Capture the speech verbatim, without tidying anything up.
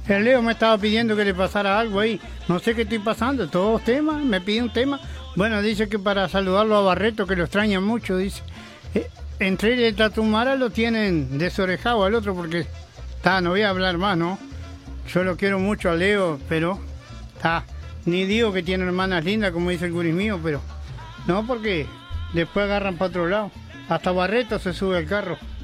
El Leo me estaba pidiendo que le pasara algo ahí. No sé qué estoy pasando, todos temas, me pide un tema. Bueno, dice que para saludarlo a Barreto, que lo extraña mucho, dice. Eh, entre él y el Tatumara lo tienen desorejado al otro porque... Está, no voy a hablar más, ¿no? Yo lo quiero mucho a Leo, pero... Está, ni digo que tiene hermanas lindas, como dice el guris mío, pero... No, porque después agarran para otro lado. Hasta Barreto se sube al carro.